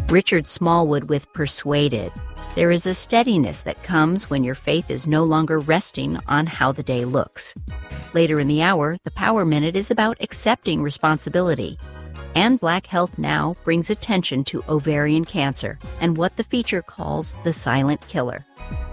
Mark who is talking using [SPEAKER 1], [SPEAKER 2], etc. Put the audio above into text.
[SPEAKER 1] Richard Smallwood with Persuaded. There is a steadiness that comes when your faith is no longer resting on how the day looks. Later in the hour, the Power Minute is about accepting responsibility. And Black Health Now brings attention to ovarian cancer and what the feature calls the silent killer.